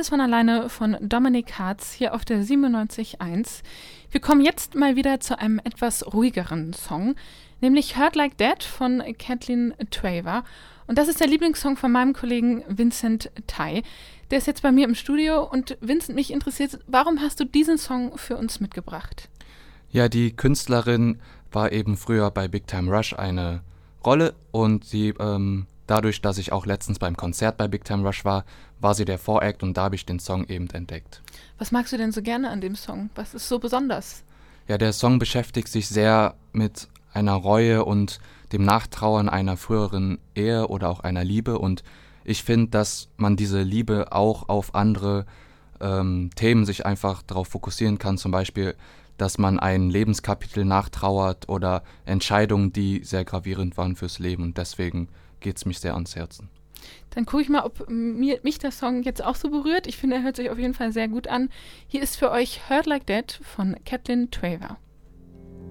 Vieles von alleine von Dominic Hartz hier auf der 97.1. Wir kommen jetzt mal wieder zu einem etwas ruhigeren Song, nämlich Hurt Like That von Kathleen Traver. Und das ist der Lieblingssong von meinem Kollegen Vincent Tai. Der ist jetzt bei mir im Studio und Vincent, mich interessiert, warum hast du diesen Song für uns mitgebracht? Ja, die Künstlerin war eben früher bei Big Time Rush eine Rolle und sie dadurch, dass ich auch letztens beim Konzert bei Big Time Rush war sie der Voract und da habe ich den Song eben entdeckt. Was magst du denn so gerne an dem Song? Was ist so besonders? Ja, der Song beschäftigt sich sehr mit einer Reue und dem Nachtrauern einer früheren Ehe oder auch einer Liebe und ich finde, dass man diese Liebe auch auf andere Themen sich einfach darauf fokussieren kann, zum Beispiel, dass man ein Lebenskapitel nachtrauert oder Entscheidungen, die sehr gravierend waren fürs Leben und deswegen geht es mich sehr ans Herzen. Dann gucke ich mal, ob mich der Song jetzt auch so berührt. Ich finde, er hört sich auf jeden Fall sehr gut an. Hier ist für euch Hurt Like That von Kathleen Traver.